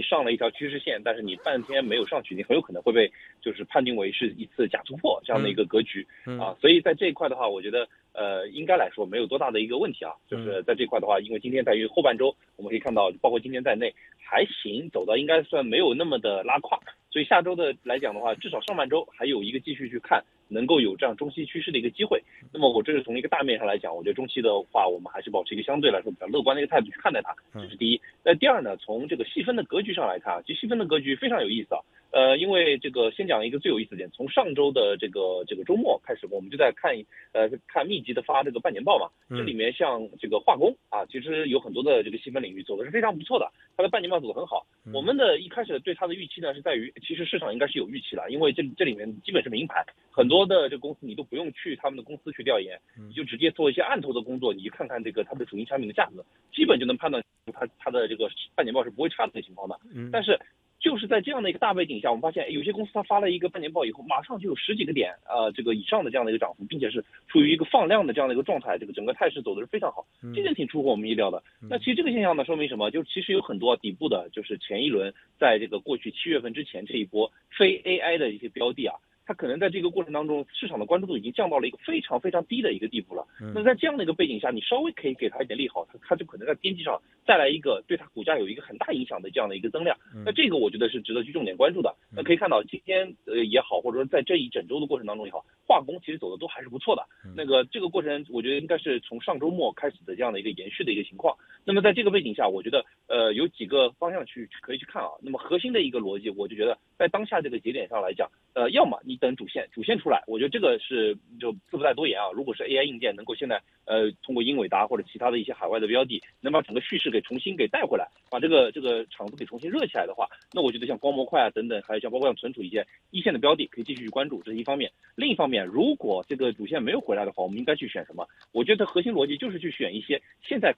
上了一条趋势线，但是你半天没有上去，你很有可能会被就是判定为是一次假突破这样的一个格局啊。所以在这一块的话，我觉得应该来说没有多大的一个问题啊。就是在这块的话，因为今天在于后半周，我们可以看到，包括今天在内还行，走到应该算没有那么的拉胯。所以下周的来讲的话，至少上半周还有一个继续去看，能够有这样中期趋势的一个机会。那么我这是从一个大面上来讲，我觉得中期的话，我们还是保持一个相对来说比较乐观的一个态度去看待它，这是第一。那第二呢，从这个细分的格局上来看，其实细分的格局非常有意思啊。因为这个先讲一个最有意思的点，从上周的这个周末开始，我们就在看密集的发这个半年报嘛。这里面像这个化工啊，其实有很多的这个细分领域走的是非常不错的，它的半年报走得很好。我们的一开始对它的预期呢是在于，其实市场应该是有预期了，因为这里面基本是明牌，很多的这个公司你都不用去他们的公司去调研，你就直接做一些案头的工作，你就看看这个它的主营产品的价格，基本就能判断它的这个半年报是不会差的情况的。但是就是在这样的一个大背景下，我们发现有些公司它发了一个半年报以后，马上就有十几个点这个以上的这样的一个涨幅，并且是处于一个放量的这样的一个状态，这个整个态势走的是非常好，这点挺出乎我们意料的。那其实这个现象呢，说明什么？就其实有很多底部的，就是前一轮在这个过去7月份之前这一波非 AI 的一些标的啊，它可能在这个过程当中，市场的关注度已经降到了一个非常非常低的一个地步了。那在这样的一个背景下，你稍微可以给它一点利好，它就可能在边际上带来一个对它股价有一个很大影响的这样的一个增量。那这个我觉得是值得去重点关注的。那可以看到今天也好，或者说在这一整周的过程当中也好，化工其实走的都还是不错的。那个这个过程，我觉得应该是从上周末开始的这样的一个延续的一个情况。那么在这个背景下，我觉得有几个方向可以去看啊。那么核心的一个逻辑，我就觉得在当下这个节点上来讲，要么你等主线出来，我觉得这个是就自不再多言啊。如果是 AI 硬件能够现在通过英伟达或者其他的一些海外的标的，能把整个叙事重新带回来，把这个场子给重新热起来的话，那我觉得像光模块啊等等，还有像包括像存储一些一线的标的，可以继续去关注，这是一方面。另一方面，如果这个主线没有回来的话，我们应该去选什么？我觉得核心逻辑就是去选一些现在